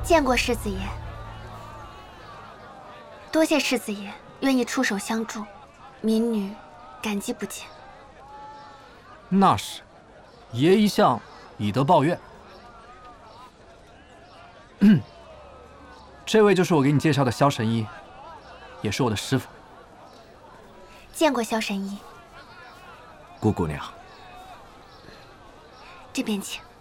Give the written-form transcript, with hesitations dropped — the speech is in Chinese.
见过世子爷，多谢世子爷愿意出手相助，民女感激不尽。 那是，爷一向以德报怨。这位就是我给你介绍的萧神医，也是我的师傅。 见过萧神医。 顾姑娘， 这边请。